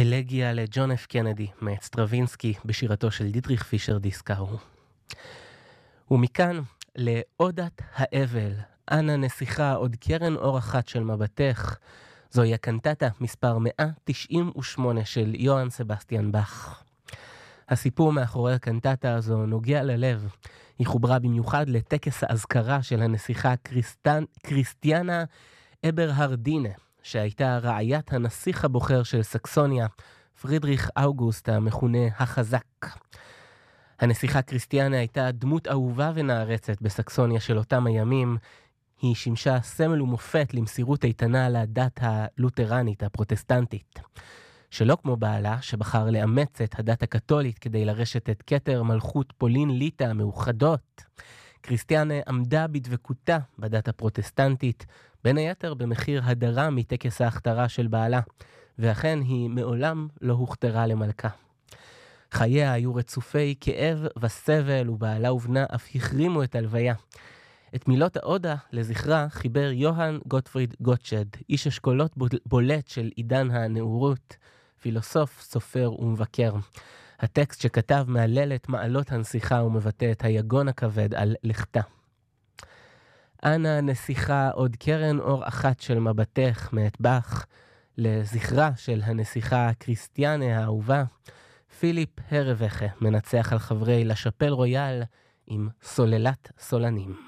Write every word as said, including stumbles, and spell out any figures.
אלגיה לג'ון אף קנדי מאת סטרווינסקי בשירתו של דיטריך פישר דיסקאו. ומכאן לעודת האבל, אנה נסיכה עוד קרן אור אחת של מבטך, זוהי הקנטטה מספר מאה תשעים ושמונה של יוהאן סבסטיאן באך. הסיפור מאחורי הקנטטה הזו נוגע ללב. היא חוברה במיוחד לטקס האזכרה של הנסיכה קריסטן, קריסטיאנה אברהרדינה, שהייתה רעיית הנסיך הבוחר של סקסוניה, פרידריך אוגוסט המכונה החזק. הנסיכה קריסטיאנה הייתה דמות אהובה ונערצת בסקסוניה של אותם הימים. היא שימשה סמל ומופת למסירות איתנה לדת הלותרנית הפרוטסטנטית. שלא כמו בעלה שבחר לאמץ את הדת הקתולית כדי לרשת את כתר מלכות פולין ליטא המאוחדות. קריסטיאנה עמדה בדבקותה בדת הפרוטסטנטית, בין היתר במחיר הדרה מטקס ההכתרה של בעלה, ואכן היא מעולם לא הוכתרה למלכה. חייה היו רצופי כאב וסבל, ובעלה ובנה אף החרימו את הלוויה. את מילות העודה לזכרה חיבר יוהאן גוטפריד גוטשד, איש אשכולות בולט של עידן הנאורות, פילוסוף, סופר ומבקר. הטקסט שכתב מעלל את מעלות הנסיכה ומבטא את היגון הכבד על לכתה. אנה נסיכה עוד קרן אור אחת של מבטך מאת באך, לזכרה של הנסיכה קריסטיאנה האהובה, פיליפ הרווחה מנצח על חברי לשפל רויאל עם סוללת סולנים.